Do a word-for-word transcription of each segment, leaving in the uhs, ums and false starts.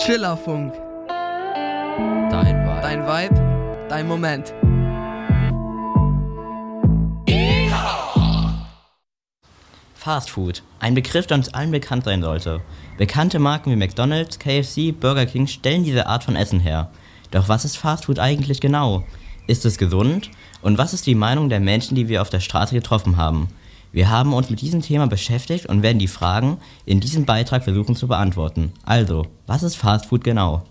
Chillerfunk. Dein Vibe. Dein Vibe, dein Moment. Fast Food, ein Begriff, der uns allen bekannt sein sollte. Bekannte Marken wie McDonald's, K F C, Burger King stellen diese Art von Essen her. Doch was ist Fast Food eigentlich genau? Ist es gesund? Und was ist die Meinung der Menschen, die wir auf der Straße getroffen haben? Wir haben uns mit diesem Thema beschäftigt und werden die Fragen in diesem Beitrag versuchen zu beantworten. Also, was ist Fast Food genau?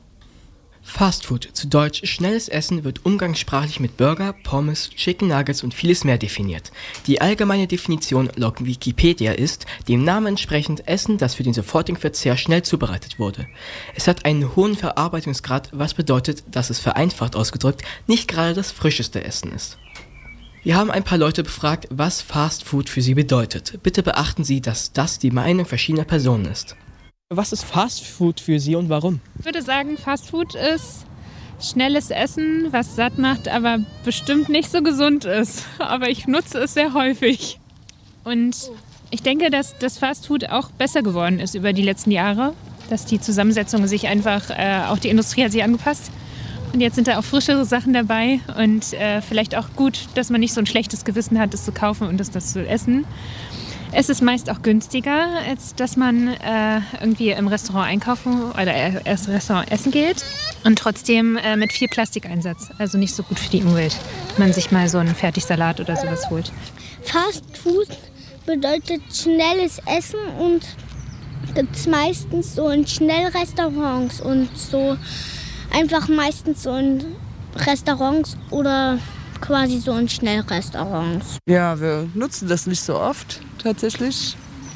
Fastfood, zu Deutsch schnelles Essen, wird umgangssprachlich mit Burger, Pommes, Chicken Nuggets und vieles mehr definiert. Die allgemeine Definition laut Wikipedia ist, dem Namen entsprechend Essen, das für den sofortigen Verzehr schnell zubereitet wurde. Es hat einen hohen Verarbeitungsgrad, was bedeutet, dass es vereinfacht ausgedrückt nicht gerade das frischeste Essen ist. Wir haben ein paar Leute befragt, was Fastfood für sie bedeutet. Bitte beachten Sie, dass das die Meinung verschiedener Personen ist. Was ist Fastfood für Sie und warum? Ich würde sagen, Fastfood ist schnelles Essen, was satt macht, aber bestimmt nicht so gesund ist. Aber ich nutze es sehr häufig. Und ich denke, dass das Fastfood auch besser geworden ist über die letzten Jahre. Dass die Zusammensetzung sich einfach, äh, auch die Industrie hat sich angepasst. Und jetzt sind da auch frischere Sachen dabei. Und äh, vielleicht auch gut, dass man nicht so ein schlechtes Gewissen hat, das zu kaufen und das, das zu essen. Es ist meist auch günstiger, als dass man äh, irgendwie im Restaurant einkaufen oder erst Restaurant essen geht. Und trotzdem äh, mit viel Plastikeinsatz. Also nicht so gut für die Umwelt, wenn man sich mal so einen Fertigsalat oder sowas holt. Fast Food bedeutet schnelles Essen und gibt es meistens so in Schnellrestaurants und so einfach meistens so in Restaurants oder quasi so in Schnellrestaurants. Ja, wir nutzen das nicht so oft tatsächlich.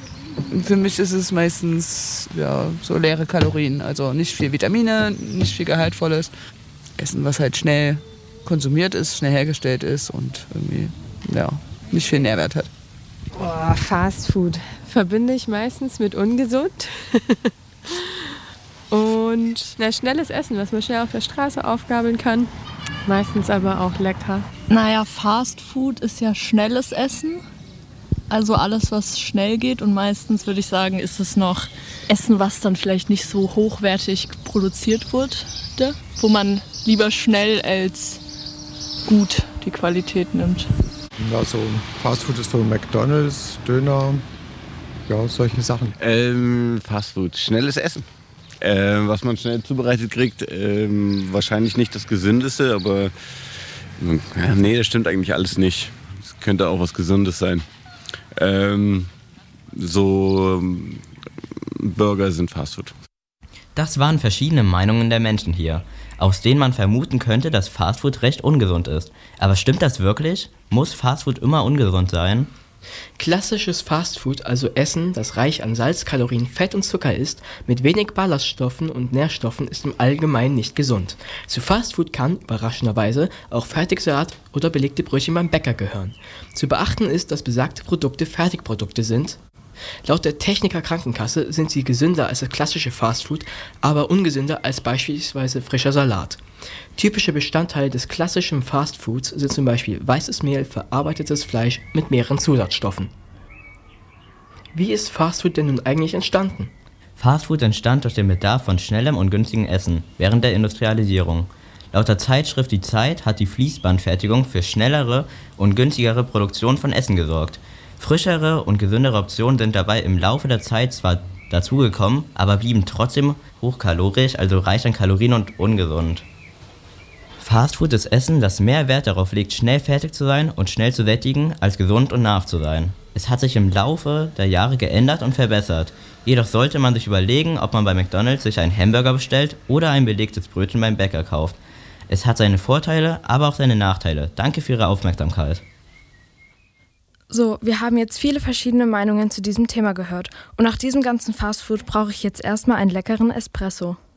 Und für mich ist es meistens ja, so leere Kalorien, also nicht viel Vitamine, nicht viel Gehaltvolles. Essen, was halt schnell konsumiert ist, schnell hergestellt ist und irgendwie ja, nicht viel Nährwert hat. Oh, Fast Food verbinde ich meistens mit ungesund. Und na, schnelles Essen, was man schnell auf der Straße aufgabeln kann. Meistens aber auch lecker. Naja, Fast Food ist ja schnelles Essen. Also alles, was schnell geht. Und meistens würde ich sagen, ist es noch Essen, was dann vielleicht nicht so hochwertig produziert wurde. Wo man lieber schnell als gut die Qualität nimmt. Also Fast Food ist so McDonald's, Döner, ja, solche Sachen. Ähm, Fast Food, schnelles Essen. Äh, was man schnell zubereitet kriegt, ähm, wahrscheinlich nicht das Gesündeste, aber ja, nee, das stimmt eigentlich alles nicht. Es könnte auch was Gesundes sein. Ähm, so ähm, Burger sind Fastfood. Das waren verschiedene Meinungen der Menschen hier, aus denen man vermuten könnte, dass Fastfood recht ungesund ist. Aber stimmt das wirklich? Muss Fastfood immer ungesund sein? Klassisches Fastfood, also Essen, das reich an Salz, Kalorien, Fett und Zucker ist, mit wenig Ballaststoffen und Nährstoffen, ist im Allgemeinen nicht gesund. Zu Fastfood kann, überraschenderweise, auch Fertigsalat oder belegte Brötchen beim Bäcker gehören. Zu beachten ist, dass besagte Produkte Fertigprodukte sind. Laut der Techniker Krankenkasse sind sie gesünder als das klassische Fastfood, aber ungesünder als beispielsweise frischer Salat. Typische Bestandteile des klassischen Fastfoods sind zum Beispiel weißes Mehl, verarbeitetes Fleisch mit mehreren Zusatzstoffen. Wie ist Fastfood denn nun eigentlich entstanden? Fastfood entstand durch den Bedarf von schnellem und günstigem Essen während der Industrialisierung. Laut der Zeitschrift Die Zeit hat die Fließbandfertigung für schnellere und günstigere Produktion von Essen gesorgt. Frischere und gesündere Optionen sind dabei im Laufe der Zeit zwar dazugekommen, aber blieben trotzdem hochkalorisch, also reich an Kalorien und ungesund. Fastfood ist Essen, das mehr Wert darauf legt, schnell fertig zu sein und schnell zu sättigen, als gesund und nahrhaft zu sein. Es hat sich im Laufe der Jahre geändert und verbessert. Jedoch sollte man sich überlegen, ob man bei McDonald's sich einen Hamburger bestellt oder ein belegtes Brötchen beim Bäcker kauft. Es hat seine Vorteile, aber auch seine Nachteile. Danke für Ihre Aufmerksamkeit. So, wir haben jetzt viele verschiedene Meinungen zu diesem Thema gehört. Und nach diesem ganzen Fastfood brauche ich jetzt erstmal einen leckeren Espresso.